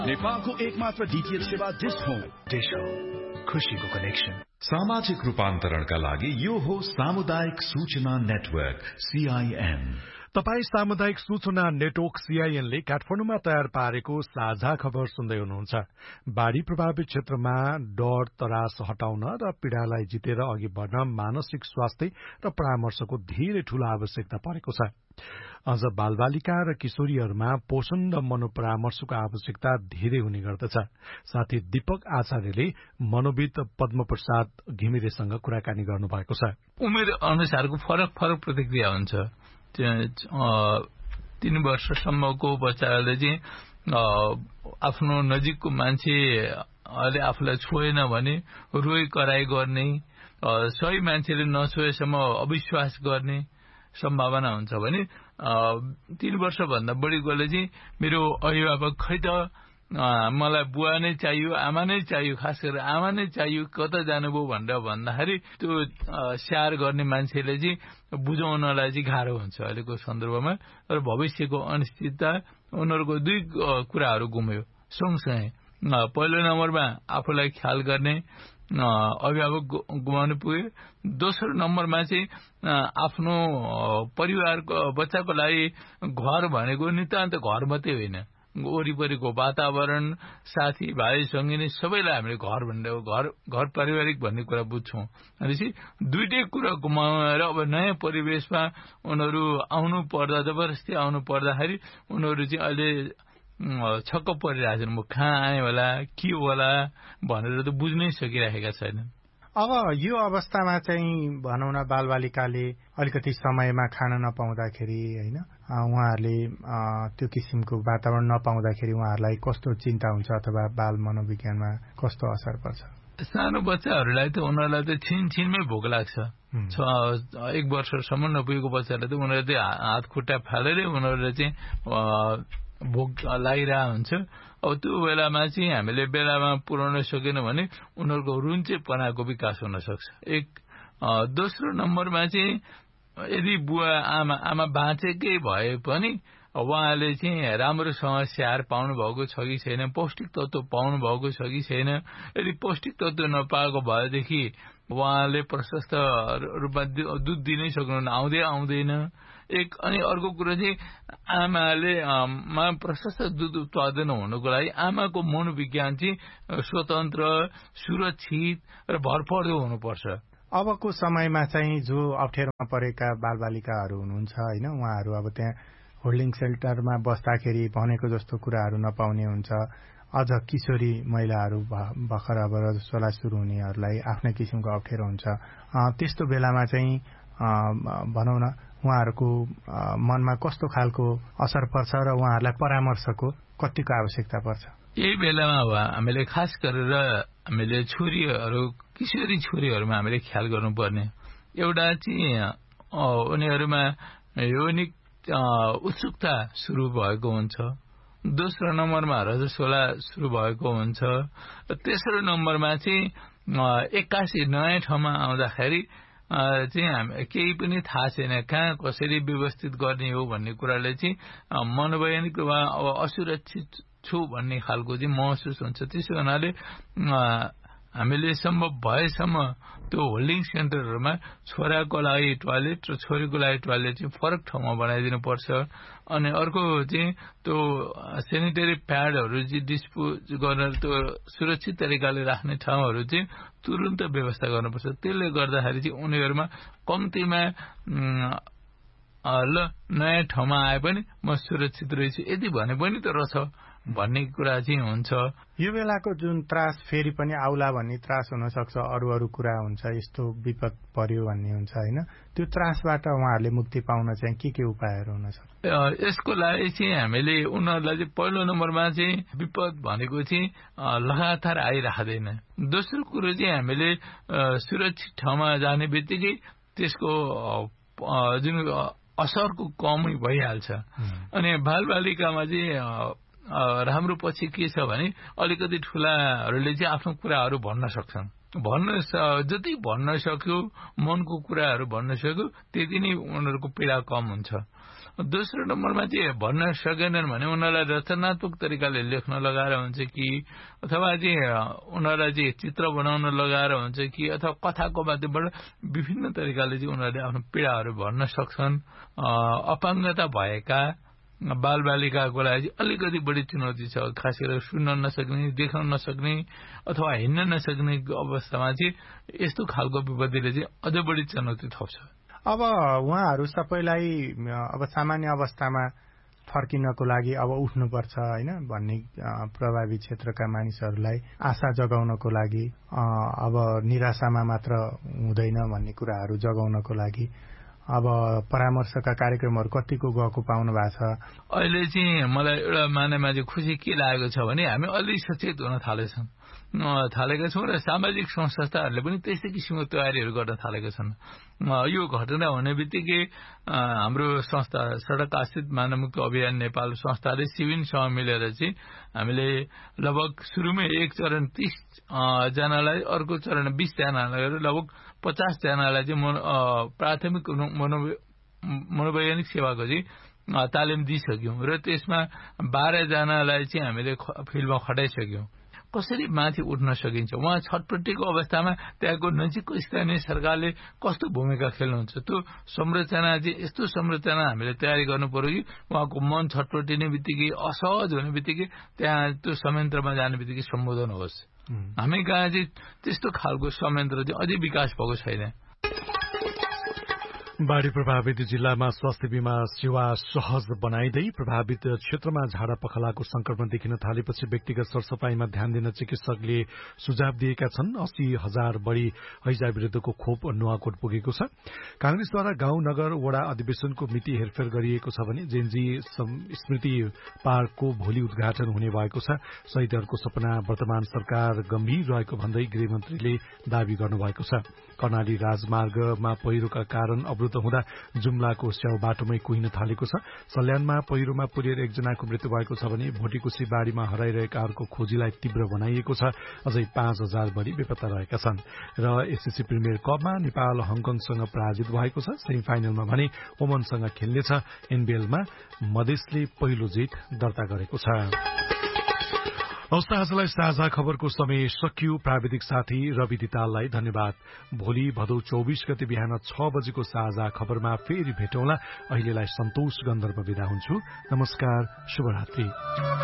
नेपालको एकमात्र डीटीएच सेवा डिश हो खुशीको कनेक्सन। सामाजिक रूपान्तरणका लागि यो हो सामुदायिक सूचना नेटवर्क CIN। तपाई सामुदायिक सूचना नेटवर्क CIN ले काठमाडौँमा तयार पारेको साझा खबर सुन्दै हुनुहुन्छ। बाढ़ी प्रभावित क्षेत्रमा डर तरास हटाउन र पीड़ालाई जितेर अघि बढ्न मानसिक स्वास्थ्य र परामर्शको धेरै ठूलो आवश्यकता परेको छ। अझ बालबालिका र किशोरीहरूमा पोषण र मनोपरामर्शको आवश्यकता धेरै हुने गर्दछ। साथै दीपक आचार्यले मनोविद पद्मप्रसाद घिमिरेसँग कुराकानी गर्नुभएको छ। उमेर अनुसारको फरक प्रतिक्रिया हुन्छ। 3 वर्षसम्मको बच्चाले चाहिँ आफ्नो नजिकको मान्छेले आफूलाई छोएन भने रोइ कराई गर्ने, सही मान्छेले नछोएसम्म अविश्वास गर्ने सम्भावना हुन्छ भने 3 वर्षभन्दा बढीकोले चाहिँ मेरो अभिभावक खै त मलाई बुवा नै चाहियो, आमा नै चाहियो, खास गरेर आमा नै चाहियो, कता जानुभयो भनेर भन्दाखेरि त्यो स्याहार गर्ने मान्छेले चाहिँ बुझाउनलाई चाहिँ गाह्रो हुन्छ अहिलेको सन्दर्भमा। र भविष्यको अनिश्चितता उनीहरूको 2 कुराहरू गुम्यो। सँगसँगै पहिलो नम्बरमा आफूलाई ख्याल गर्ने अभिभावक गुमाउनु पुग्यो। दोस्रो नम्बरमा चाहिँ आफ्नो परिवारको बच्चाको लागि घर भनेको नितान्त घर मात्रै होइन, वरिपरिको वातावरण, साथीभाइ, सङ्गिनी सबैलाई हामीले घर भनेर घर पारिवारिक भन्ने कुरा बुझ्छौँ। भनेपछि 2टै कुरा गुमाएर अब नयाँ परिवेशमा उनीहरू आउनु पर्दा, जबरजस्ती आउनु पर्दाखेरि उनीहरू चाहिँ अहिले छक्क परिरहेछन्। म कहाँ आएँ होला, के होला भनेर त बुझ्नै सकिरहेका छैनन्। अब यो अवस्थामा चाहिँ भनौँ न बालबालिकाले अलिकति समयमा खान नपाउँदाखेरि होइन, उहाँहरूले त्यो किसिमको वातावरण नपाउँदाखेरि उहाँहरूलाई कस्तो चिन्ता हुन्छ अथवा बाल मनोविज्ञानमा कस्तो असर पर्छ? सानो बच्चाहरूलाई त उनीहरूलाई त छिनछिनमै भोक लाग्छ। 1 वर्षसम्म नपुगेको बच्चालाई त उनीहरूले हात खुट्टा फालेर उनीहरूले चाहिँ भोक लागिरहेको हुन्छ। अब त्यो बेलामा चाहिँ हामीले बेलामा पुर्याउन सकेन भने उनीहरूको रुन्चेपनाको विकास हुन सक्छ। दोस्रो नम्बरमा चाहिँ यदि बुवा आमा बाँचेकै भए पनि उहाँले चाहिँ राम्रोसँग स्याहार पाउनु भएको छ कि छैन, पौष्टिक तत्व पाउनु भएको छ कि छैन। यदि पौष्टिक तत्व नपाएको भएदेखि उहाँले प्रशस्त रूपमा दुध दिनै सक्नुहुन्न, आउँदैन। अनि अर्को कुरो चाहिँ आमाले प्रशस्त दुध उत्पादन हुनुको लागि आमाको मनोविज्ञान चाहिँ स्वतन्त्र, सुरक्षित र भरपर्दो हुनुपर्छ। अबको समयमा चाहिँ जो अप्ठ्यारोमा परेका बालबालिकाहरू हुनुहुन्छ होइन, उहाँहरू अब त्यहाँ होल्डिङ सेल्टरमा बस्दाखेरि भनेको जस्तो कुराहरू नपाउने हुन्छ। अझ किशोरी महिलाहरू भर्खर अब रजस्वला सुरु हुनेहरूलाई आफ्नै किसिमको अप्ठ्यारो हुन्छ। त्यस्तो बेलामा चाहिँ भनौँ न उहाँहरूको मनमा कस्तो खालको असर पर्छ र उहाँहरूलाई परामर्शको कतिको आवश्यकता पर्छ? यही बेलामा हामीले खास गरेर हामीले किशोरी छोरीहरूमा हामीले ख्याल गर्नुपर्ने एउटा चाहिँ उनीहरूमा यौनिक उत्सुकता सुरु भएको हुन्छ। दोस्रो नम्बरमा रजस्वला सुरु भएको हुन्छ। तेस्रो नम्बरमा चाहिँ 81 नयाँ ठाउँमा आउँदाखेरि चाहिँ केही पनि थाहा छैन, कहाँ कसरी व्यवस्थित गर्ने हो भन्ने कुराले चाहिँ मनोवैज्ञानिक रूपमा अब असुरक्षित छु भन्ने खालको चाहिँ महसुस हुन्छ। त्यसो हुनाले हामीले सम्भव भएसम्म त्यो होल्डिङ सेन्टरहरूमा छोराको लागि टोयलेट र छोरीको लागि टोयलेट चाहिँ फरक ठाउँमा बनाइदिनु पर्छ। अनि अर्को चाहिँ त्यो सेनिटरी प्याडहरू चाहिँ डिस्पोज गर्न त्यो सुरक्षित तरिकाले राख्ने ठाउँहरू चाहिँ तुरन्त व्यवस्था गर्नुपर्छ। त्यसले गर्दाखेरि चाहिँ उनीहरूमा कम्तीमा नयाँ ठाउँमा आए पनि म सुरक्षित रहेछु यदि भने पनि त रहेछ भन्ने कुरा चाहिँ हुन्छ। यो बेलाको जुन त्रास फेरि पनि आउला भन्ने त्रास हुन सक्छ, अरू कुरा हुन्छ, यस्तो विपद पर्यो भन्ने हुन्छ होइन, त्यो त्रासबाट उहाँहरूले मुक्ति पाउन चाहिँ के उपायहरू हुन सक्छ? यसको लागि चाहिँ हामीले उनीहरूलाई चाहिँ पहिलो नम्बरमा चाहिँ विपद भनेको चाहिँ लगातार आइराख्दैन। दोस्रो कुरो चाहिँ हामीले सुरक्षित ठाउँमा जाने बित्तिकै त्यसको जुन असरको कमी भइहाल्छ। अनि बालबालिकामा चाहिँ राम्रो पछि के छ भने अलिकति ठुलाहरूले चाहिँ आफ्नो कुराहरू भन्न सक्छन्। जति भन्न सक्यो, मनको कुराहरू भन्न सक्यो, त्यति नै उनीहरूको पीडा कम हुन्छ। दोस्रो नम्बरमा चाहिँ भन्न सकेनन् भने उनीहरूलाई रचनात्मक तरिकाले लेख्न लगाएर हुन्छ कि अथवा चाहिँ उनीहरूलाई चाहिँ चित्र बनाउन लगाएर हुन्छ कि अथवा कथाको माध्यमबाट विभिन्न तरिकाले चाहिँ उनीहरूले आफ्नो पीडाहरू भन्न सक्छन्। अपाङ्गता भएका बालबालिकाको लागि अलिकति बढी चुनौती छ, खास गरेर सुन्न नसक्ने, देख्न नसक्ने अथवा हिँड्न नसक्ने अवस्थामा चाहिँ यस्तो खालको विपत्तिले चाहिँ अझ बढी चुनौती थप्छ। अब उहाँहरू सबैलाई अब सामान्य अवस्थामा फर्किनको लागि अब उठ्नुपर्छ होइन भन्ने प्रभावित क्षेत्रका मानिसहरूलाई आशा जगाउनको लागि, अब निराशामा मात्र हुँदैन भन्ने कुराहरू जगाउनको लागि अब परामर्शका कार्यक्रमहरू कतिको गएको पाउनु भएको छ? अहिले चाहिँ मलाई एउटा मानेमा चाहिँ खुसी के लागेको छ भने हामी अलि सचेत हुन थालेका छौँ र सामाजिक संस्थाहरूले पनि त्यस्तै किसिमको तयारीहरू गर्न थालेका छन्। यो घटना हुने बित्तिकै हाम्रो संस्था सडक आश्रित मानवमुक्ति अभियान नेपाल संस्थाले सिभिनसँग मिलेर चाहिँ हामीले लगभग सुरुमै एक चरण 30 जनालाई, अर्को चरण 20 जनालाई, लगभग 50 जनालाई चाहिँ प्राथमिक मनोवैज्ञानिक सेवाको चाहिँ तालिम दिइसक्यौं र त्यसमा 12 जनालाई चाहिँ हामीले फिल्डमा खटाइसक्यौं। कसरी माथि उठ्न सकिन्छ, उहाँ छटपट्टिको अवस्थामा त्यहाँको नजिकको स्थानीय सरकारले कस्तो भूमिका खेल्नुहुन्छ, त्यो संरचना चाहिँ यस्तो संरचना हामीले तयारी गर्नु पर्यो कि उहाँको मन छटपटिने बित्तिकै, असहज हुने बित्तिकै त्यहाँ त्यो संयन्त्रमा जाने बित्तिकै सम्बोधन होस्। हामी कहाँ चाहिँ त्यस्तो खालको संयन्त्र चाहिँ अझै विकास भएको छैन। बाढ़ी प्रभावित जिल्लामा स्वास्थ्य बीमा सेवा सहज बनाइदै प्रभावित क्षेत्रमा झाडा पखालाको संक्रमण देखिन थालेपछि व्यक्तिगत सरसफाईमा ध्यान दिन चिकित्सकले सुझाव दिएका छन्। 80,000 बढ़ी हैजा विरुद्धको खोप नुवाकोट पुगेको छ। कांग्रेसद्वारा गाउँ नगर वडा अधिवेशनको मिति हेरफेर गरिएको छ भने जेनजी स्मृति पार्कको भोलि उद्घाटन हुने भएको छ। शहीदहरूको सपना वर्तमान सरकार गम्भीर रहेको भन्दै गृहमन्त्रीले दावी गर्नुभएको छ। कर्णाली राजमार्गमा पहिरोका कारण अवरुद्ध हुँदा जुम्लाको स्याउ बाटोमै कुहिन थालेको छ। सल्यानमा पहिरोमा पुरेर एकजनाको मृत्यु भएको छ भने भोटीकुसी बाढ़ीमा हराइरहेकाहरूको खोजीलाई तीव्र बनाइएको छ। अझै 5,000 बढ़ी बेपत्ता रहेका छन्। र एसएससी प्रिमियर कपमा नेपाल हङकङसँग पराजित भएको छ। सेमी फाइनलमा भने ओमनसँग खेल्नेछ। एनबीएलमा मधेसले पहिलो जित दर्ता गरेको छ। आजलाई साझा खबरको समय सकियो। प्राविधिक साथी रवि दिताललाई धन्यवाद। भोलि भदौ 24 गते बिहान 6 बजेको साझा खबरमा फेरि भेटौँला। अहिलेलाई सन्तोष गन्धर्व बिदा हुन्छु। नमस्कार, शुभरात्रि।